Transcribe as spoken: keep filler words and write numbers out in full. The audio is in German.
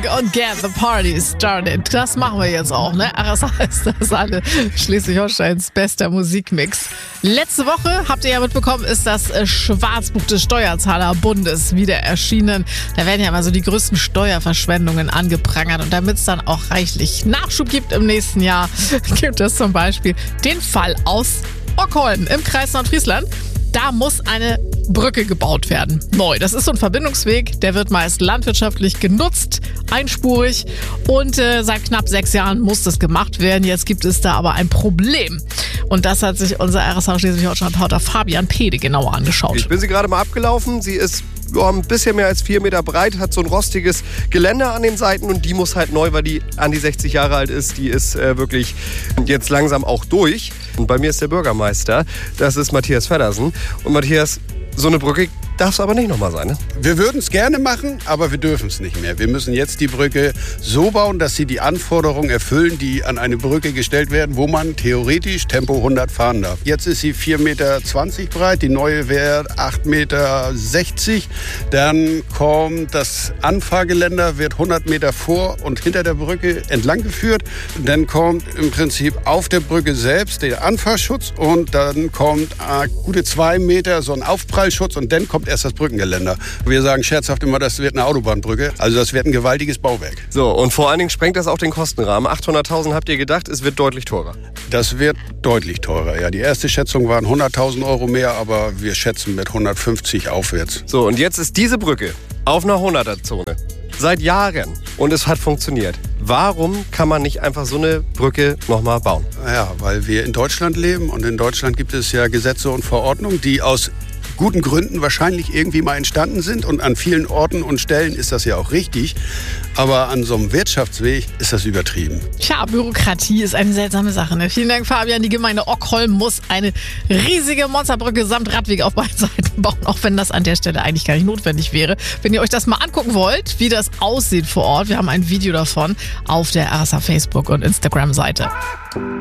Funk und Get the Party Started. Das machen wir jetzt auch, ne? Ach, das heißt, das ist alle Schleswig-Holsteins bester Musikmix. Letzte Woche, habt ihr ja mitbekommen, ist das Schwarzbuch des Steuerzahlerbundes wieder erschienen. Da werden ja immer so die größten Steuerverschwendungen angeprangert. Und damit es dann auch reichlich Nachschub gibt im nächsten Jahr, gibt es zum Beispiel den Fall aus Ockholm im Kreis Nordfriesland. Da muss eine Brücke gebaut werden. Neu. Das ist so ein Verbindungsweg, der wird meist landwirtschaftlich genutzt, einspurig und äh, seit knapp sechs Jahren muss das gemacht werden. Jetzt gibt es da aber ein Problem. Und das hat sich unser R S V Schleswig-Holstein-Reporter Fabian Pede genauer angeschaut. Ich bin sie gerade mal abgelaufen. Sie ist ja, ein bisschen mehr als vier Meter breit, hat so ein rostiges Geländer an den Seiten und die muss halt neu, weil die an die sechzig Jahre alt ist. Die ist äh, wirklich jetzt langsam auch durch. Und bei mir ist der Bürgermeister, das ist Matthias Feddersen. Und Matthias, so eine Brücke darf es aber nicht nochmal sein, ne? Wir würden es gerne machen, aber wir dürfen es nicht mehr. Wir müssen jetzt die Brücke so bauen, dass sie die Anforderungen erfüllen, die an eine Brücke gestellt werden, wo man theoretisch Tempo hundert fahren darf. Jetzt ist sie vier Meter zwanzig breit, die neue wäre acht Meter sechzig. Dann kommt das Anfahrgeländer, wird hundert Meter vor und hinter der Brücke entlang geführt. Dann kommt im Prinzip auf der Brücke selbst der Anfahrschutz und dann kommt äh, gute zwei Meter so ein Aufprallschutz und dann kommt erst das Brückengeländer. Wir sagen scherzhaft immer, das wird eine Autobahnbrücke. Also das wird ein gewaltiges Bauwerk. So, und vor allen Dingen sprengt das auch den Kostenrahmen. achthunderttausend habt ihr gedacht, es wird deutlich teurer. Das wird deutlich teurer, ja. Die erste Schätzung waren hunderttausend Euro mehr, aber wir schätzen mit hundertfünfzig aufwärts. So, und jetzt ist diese Brücke auf einer hunderter-Zone. Seit Jahren. Und es hat funktioniert. Warum kann man nicht einfach so eine Brücke nochmal bauen? Ja, weil wir in Deutschland leben und in Deutschland gibt es ja Gesetze und Verordnungen, die aus guten Gründen wahrscheinlich irgendwie mal entstanden sind und an vielen Orten und Stellen ist das ja auch richtig, aber an so einem Wirtschaftsweg ist das übertrieben. Tja, Bürokratie ist eine seltsame Sache, ne? Vielen Dank, Fabian. Die Gemeinde Ockholm muss eine riesige Monsterbrücke samt Radweg auf beiden Seiten bauen, auch wenn das an der Stelle eigentlich gar nicht notwendig wäre. Wenn ihr euch das mal angucken wollt, wie das aussieht vor Ort, wir haben ein Video davon auf der R S A Facebook- und Instagram-Seite.